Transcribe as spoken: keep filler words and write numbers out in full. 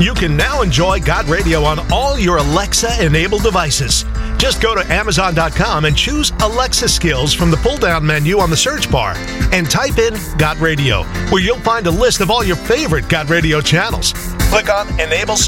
You can now enjoy God Radio on all your Alexa-enabled devices. Just go to Amazon dot com and choose Alexa Skills from the pull-down menu on the search bar and type in God Radio, where you'll find a list of all your favorite God Radio channels. Click on Enable